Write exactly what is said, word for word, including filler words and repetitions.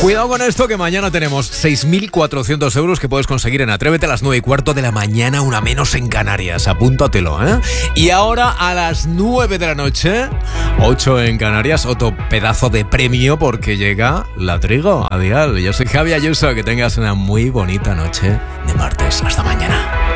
Cuidado con esto, que mañana tenemos seis mil cuatrocientos euros que puedes conseguir en Atrévete a las nueve y cuarto de la mañana, una menos en Canarias. Apúntatelo, ¿eh? Y ahora a las nueve de la noche, ocho en Canarias, otro pedazo de premio porque llega La Trigo. Adiós, yo soy Javi Ayuso, que tengas una muy bonita noche de martes. Hasta mañana.